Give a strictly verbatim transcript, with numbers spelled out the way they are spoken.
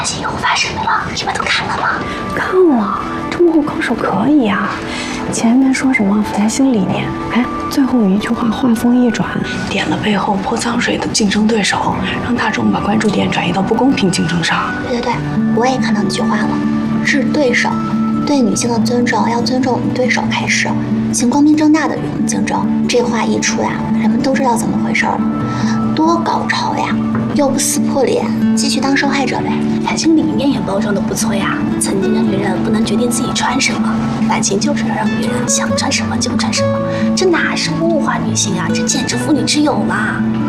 戏以后发生的了，你们都看了吗？ 看了，这幕后高手可以啊。前面说什么复兴理念，哎，最后一句话话锋一转，点了背后泼脏水的竞争对手，让大众把关注点转移到不公平竞争上。 对对对，我也看到那句话了，是对手。对女性的尊重要尊重对手开始，请光明正大的与我们竞争。这话一出呀，人们都知道怎么回事了。多高潮呀！又不撕破脸，继续当受害者呗。 感情理念也包装的不错呀。曾经的女人不能决定自己穿什么，感情就是要让女人想穿什么就穿什么。这哪是物化女性啊，这简直妇女之友嘛！